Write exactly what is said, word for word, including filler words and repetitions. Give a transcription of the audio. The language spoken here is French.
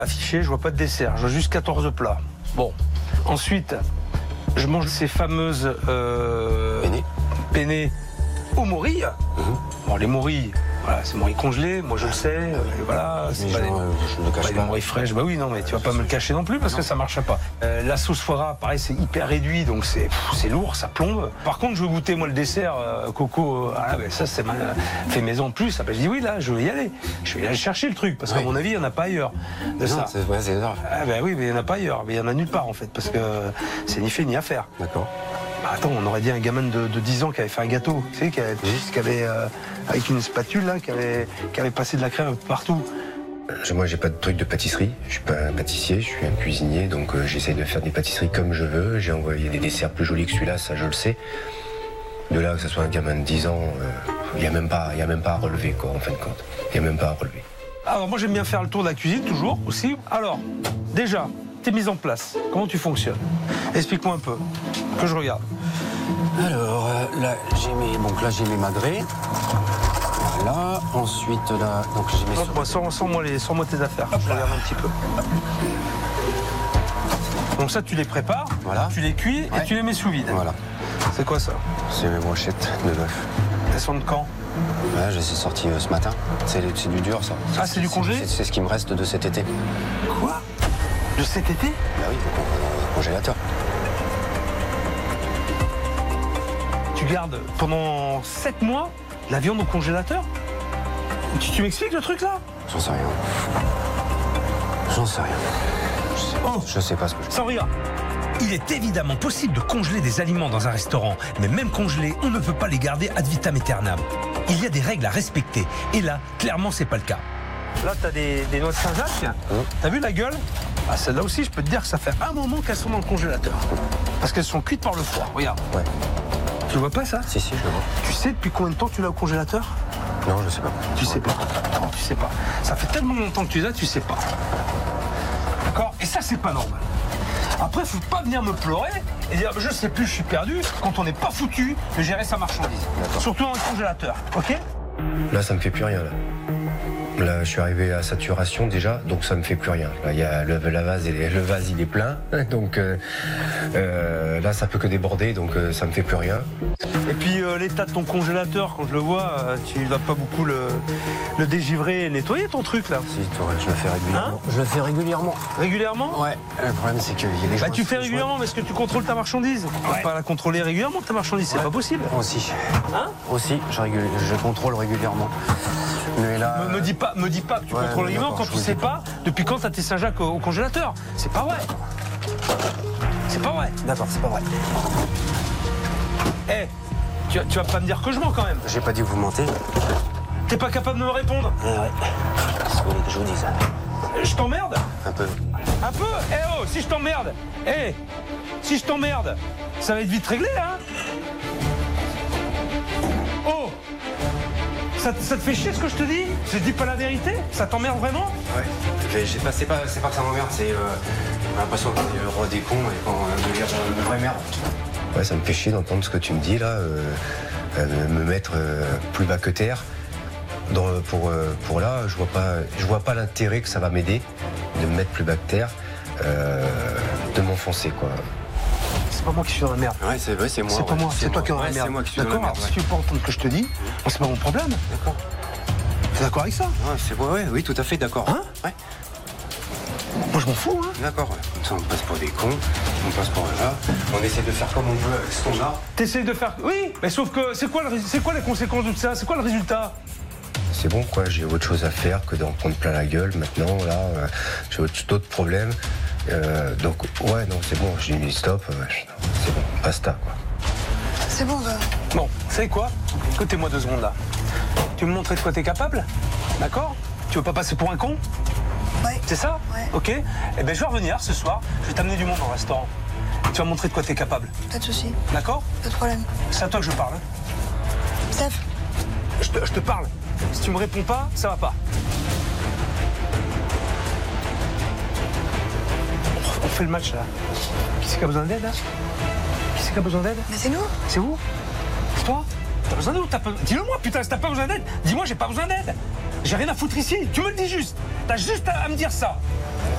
Affiché, je vois pas de dessert, je vois juste quatorze plats. Bon. Ensuite, je mange ces fameuses euh, Penne. penne aux morilles. Mmh. Bon, les morilles, voilà, c'est morilles congelées, moi je le sais. Euh, voilà, c'est pas, gens, des, euh, je ne le cache pas pas. des morilles fraîches. Bah oui, non, mais tu vas pas me le cacher non plus parce non. que ça marche pas. Euh, la sauce foie gras, pareil, c'est hyper réduit, donc c'est c'est lourd, ça plombe. Par contre, je veux goûter moi le dessert euh, coco. Euh, ah, ben ça c'est ma, fait maison en plus. Ah, ben, je dis oui, là, je vais y aller. Je vais aller chercher le truc parce qu'à oui. mon avis, il y en a pas ailleurs. De non, ça. C'est ouais, c'est grave. Ah ben oui, mais il y en a pas ailleurs. Mais il y en a nulle part en fait parce que c'est ni fait ni à faire. D'accord. Bah attends, on aurait dit un gamin de, de dix ans qui avait fait un gâteau, tu sais, qui avait, qui avait euh, avec une spatule là, qui avait, qui avait passé de la crème partout. Moi, j'ai pas de truc de pâtisserie. Je suis pas un pâtissier, je suis un cuisinier, donc euh, j'essaye de faire des pâtisseries comme je veux. J'ai envoyé des desserts plus jolis que celui-là, ça je le sais. De là que ce soit un gamin de dix ans, il euh, n'y a même pas, il y a même pas à relever quoi, en fin de compte. Il n'y a même pas à relever. Alors moi, j'aime bien faire le tour de la cuisine toujours aussi. Alors, déjà, tes mises en place, comment tu fonctionnes? Explique-moi un peu, que je regarde. Alors, euh, là, j'ai mes, donc là, j'ai mes magrets. Voilà. Ensuite, là, donc j'ai mes... Donc, moi, sors, sors moi les, sors moi tes affaires. Hop, je regarde un petit peu. Donc ça, tu les prépares, voilà. Tu les cuis ouais. et tu les mets sous vide. Voilà. C'est quoi ça? C'est mes brochettes de bœuf. Elles sont de quand? Ouais, je les ai sorties euh, ce matin. C'est du dur, ça. Ah, c'est du congé? C'est ce qui me reste de cet été. Quoi? De cet été? Bah oui, au congélateur. Tu gardes pendant sept mois la viande au congélateur? Tu, tu m'expliques le truc là? J'en sais rien. J'en sais rien. Je sais, oh. je sais pas ce que je... Sans rire. Il est évidemment possible de congeler des aliments dans un restaurant, mais même congelés, on ne peut pas les garder ad vitam aeternam. Il y a des règles à respecter, et là, clairement, c'est pas le cas. Là, t'as des, des noix de Saint-Jacques. Mmh. T'as vu la gueule? Ah, celle-là aussi, je peux te dire que ça fait un moment qu'elles sont dans le congélateur. Parce qu'elles sont cuites par le froid, regarde. Ouais. Tu le vois pas, ça? Si, si, je le vois. Tu sais depuis combien de temps tu l'as au congélateur? Non, je sais pas. Tu sais pas? Non, tu sais pas. Ça fait tellement longtemps que tu l'as, tu sais pas. D'accord? Et ça, c'est pas normal. Après, faut pas venir me pleurer et dire je sais plus, je suis perdu, quand on n'est pas foutu de gérer sa marchandise. Surtout dans le congélateur, ok? Là, ça me fait plus rien, là. Là, je suis arrivé à saturation déjà, donc ça me fait plus rien. Là, il y a le, la vase, et le vase, il est plein, donc euh, euh, là, ça peut que déborder, donc euh, ça me fait plus rien. Et puis euh, l'état de ton congélateur, quand je le vois, euh, tu vas pas beaucoup le, le dégivrer et nettoyer ton truc là? Si, toi, je le fais régulièrement. Hein? Je le fais régulièrement. Régulièrement? Ouais. Le problème, c'est qu'il y a les Bah, joints, tu fais régulièrement, mais est-ce que tu contrôles ta marchandise? Tu peux ouais. pas la contrôler régulièrement, ta marchandise, c'est ouais. pas possible. Aussi. Hein? Aussi, je, régule, je contrôle régulièrement. Mais là, me, me, dis pas, me dis pas que tu ouais, contrôles régulièrement quand tu sais pas depuis quand t'as tes Saint-Jacques au, au congélateur. C'est pas vrai. C'est pas vrai. D'accord, c'est pas vrai. Eh, hey, tu, tu vas pas me dire que je mens quand même. J'ai pas dit que vous mentez. T'es pas capable de me répondre? Ah ouais. Qu'est-ce que vous voulez que je vous dise? Je t'emmerde? Un peu. Un peu? Eh hey, oh, si je t'emmerde, eh, hey, si je t'emmerde, ça va être vite réglé, hein? Oh! Ça, ça te fait chier ce que je te dis? Je te dis pas la vérité? Ça t'emmerde vraiment? Ouais. J'ai pas, c'est pas, c'est pas que ça m'emmerde, c'est euh, j'ai l'impression qu'on est le roi des cons et qu'on veut dire euh, une vraie merde. Ouais, ça me fait chier d'entendre ce que tu me dis là, euh, euh, me mettre euh, plus bas que terre. Dans, pour, euh, pour là, je vois pas, je vois pas l'intérêt que ça va m'aider de me mettre plus bas que terre, euh, de m'enfoncer quoi. C'est pas moi qui suis dans la merde. Ouais, c'est vrai, c'est moi. C'est pas ouais. moi, c'est toi qui es dans la ouais, merde. C'est moi qui suis dans la merde. D'accord, si tu veux pas entendre ce que je te dis, c'est pas mon problème. D'accord. T'es d'accord avec ça? Ouais, c'est ouais, ouais, oui, tout à fait d'accord. Hein? Ouais. Moi, je m'en fous, hein. D'accord, ouais. Comme ça, on passe pour des cons, on passe pour là, on essaie de faire comme on veut avec ce qu'on a. T'essayes de faire... Oui, mais sauf que c'est quoi, le... c'est quoi les conséquences de tout ça? C'est quoi le résultat? C'est bon, quoi, j'ai autre chose à faire que d'en prendre plein la gueule maintenant, là, euh, j'ai d'autres problèmes. Euh, donc, ouais, non, c'est bon, j'ai dit stop, euh, c'est bon, basta, quoi. C'est bon, bah... Bon, vous savez quoi? Écoutez-moi deux secondes, là. Tu veux me montrer de quoi t'es capable? D'accord? Tu veux pas passer pour un con? Ouais. C'est ça? Ouais. Ok. Eh ben, je vais revenir ce soir, je vais t'amener du monde au restaurant. Tu vas me montrer de quoi t'es capable. Pas de soucis. D'accord? Pas de problème. C'est à toi que je parle, hein? Steph? Je te, je te parle. Si tu me réponds pas, ça va pas. On fait le match, là. Qui c'est qui a besoin d'aide, là? Qui c'est qui a besoin d'aide? Mais c'est nous. C'est vous? C'est toi? T'as besoin d'aide ou t'as pas... Dis-le moi, putain, si t'as pas besoin d'aide, dis-moi, j'ai pas besoin d'aide. J'ai rien à foutre ici, tu me le dis juste. T'as juste à me dire ça.